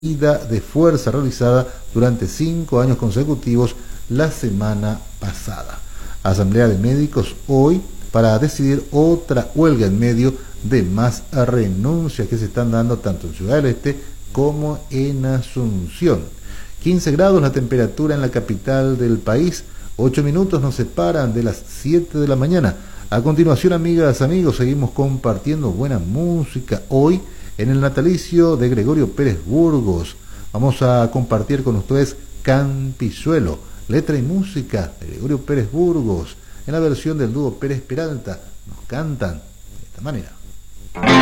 medida de fuerza realizada durante 5 años consecutivos la semana pasada. Asamblea de médicos hoy para decidir otra huelga en medio de más renuncias que se están dando tanto en Ciudad del Este como en Asunción. 15 grados la temperatura en la capital del país, 8 minutos nos separan de las 7 de la mañana. A continuación, amigas, amigos, seguimos compartiendo buena música hoy en el natalicio de Gregorio Pérez Burgos. Vamos a compartir con ustedes Campizuelo, letra y música de Gregorio Pérez Burgos, en la versión del dúo Pérez Peralta. Nos cantan de esta manera.